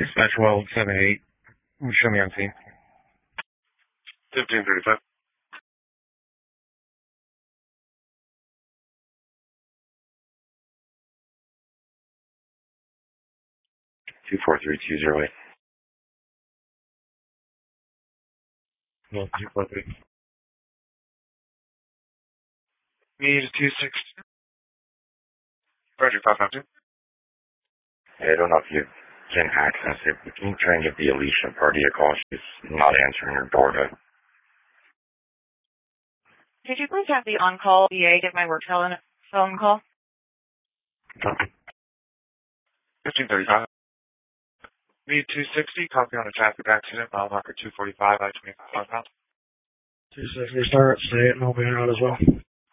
Dispatch 1278. Show me on scene. 1535. Two 43208. Well, 243. Need 260. Roger, 552. I don't know if you can access it, but can you try and give the Alicia party a call? She's not answering her door. Could you please have the on-call VA get my work phone call? Copy. 1535. Need 260. Copy on a traffic accident. Mile marker 245 I-25 southbound. 260 start. Stay it and I'll be on route as well.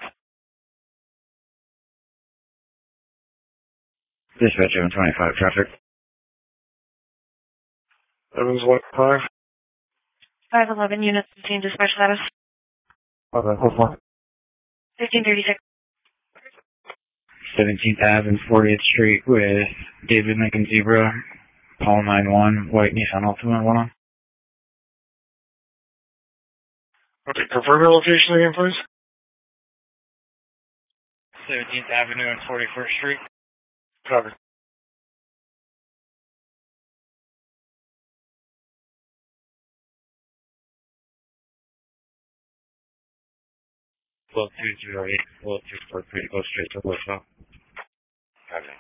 Dispatch 725 traffic. Evans 15. 511 units 15 dispatch status. Okay, hold on. 1536. 17th Ave and 40th Street with David Lincoln Zebra, Paul 91, white Nissan Altima, one on. Okay, confirm your location again, please. 17th Avenue and 41st Street. Copy. Well, 208. Well, 243. Go straight to voicemail. Copy.